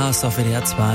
Stars auf WDR 2.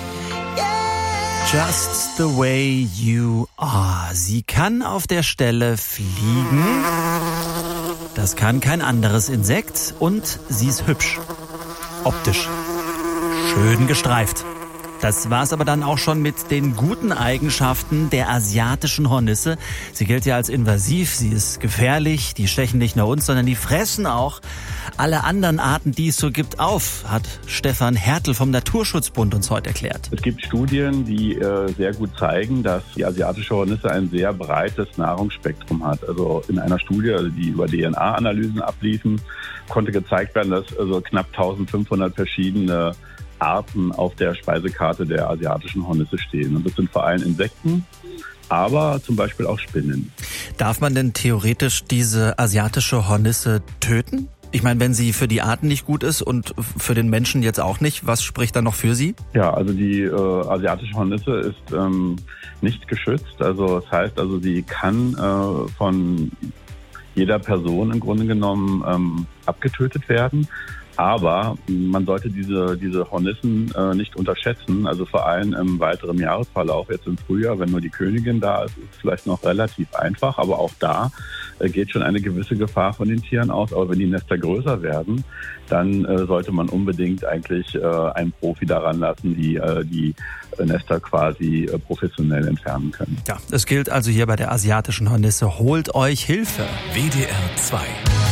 Just the way you are. Sie kann auf der Stelle fliegen. Das kann kein anderes Insekt. Und sie ist hübsch. Optisch. Schön gestreift. Das war's aber dann auch schon mit den guten Eigenschaften der asiatischen Hornisse. Sie gilt ja als invasiv, sie ist gefährlich, die stechen nicht nur uns, sondern die fressen auch alle anderen Arten, die es so gibt, auf, hat Stefan Hertel vom Naturschutzbund uns heute erklärt. Es gibt Studien, die sehr gut zeigen, dass die asiatische Hornisse ein sehr breites Nahrungsspektrum hat. Also in einer Studie, die über DNA-Analysen abliefen, konnte gezeigt werden, dass also knapp 1500 verschiedene Arten auf der Speisekarte der asiatischen Hornisse stehen. Und das sind vor allem Insekten, aber zum Beispiel auch Spinnen. Darf man denn theoretisch diese asiatische Hornisse töten? Ich meine, wenn sie für die Arten nicht gut ist und für den Menschen jetzt auch nicht, was spricht dann noch für sie? Ja, also die asiatische Hornisse ist nicht geschützt. Also das heißt, also sie kann von jeder Person im Grunde genommen abgetötet werden. Aber man sollte diese Hornissen nicht unterschätzen. Also vor allem im weiteren Jahresverlauf, jetzt im Frühjahr, wenn nur die Königin da ist, ist es vielleicht noch relativ einfach. Aber auch da geht schon eine gewisse Gefahr von den Tieren aus. Aber wenn die Nester größer werden, dann sollte man unbedingt eigentlich einen Profi daran lassen, die Nester quasi professionell entfernen können. Ja, es gilt also hier bei der asiatischen Hornisse. Holt euch Hilfe. WDR 2